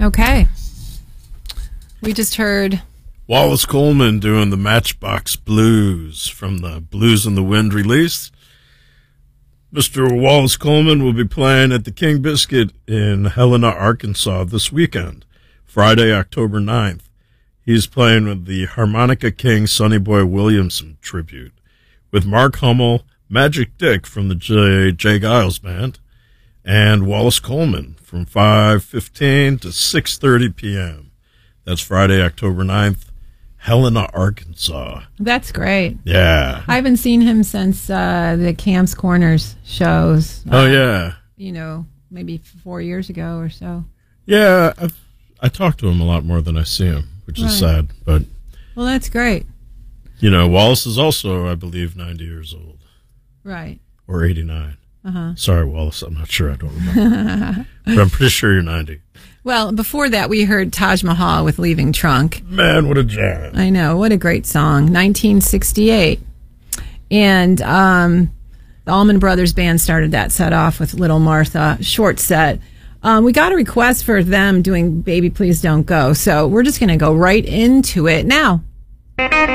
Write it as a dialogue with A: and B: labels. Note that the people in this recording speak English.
A: Okay. We just heard
B: Wallace Coleman doing the Matchbox Blues from the Blues in the Wind release. Mr. Wallace Coleman will be playing at the King Biscuit in Helena, Arkansas this weekend, Friday, October 9th. He's playing with the Harmonica King Sonny Boy Williamson tribute with Mark Hummel, Magic Dick from the Jay Giles Band, and Wallace Coleman from 5:15 to 6:30 p.m. That's Friday, October 9th, Helena, Arkansas.
A: That's great.
B: Yeah.
A: I haven't seen him since the Cam's Corners shows.
B: Oh, yeah.
A: Maybe 4 years ago or so.
B: Yeah, I talk to him a lot more than I see him, which is sad. But
A: well, that's great.
B: Wallace is also, I believe, 90 years old.
A: Right.
B: Or 89.
A: Uh-huh.
B: Sorry, Wallace, I'm not sure. I don't remember. But I'm pretty sure you're 90.
A: Well, before that, we heard Taj Mahal with Leaving Trunk.
B: Man, what a jam.
A: I know. What a great song. 1968. And the Allman Brothers Band started that set off with Little Martha. Short set. We got a request for them doing Baby Please Don't Go. So we're just going to go right into it now.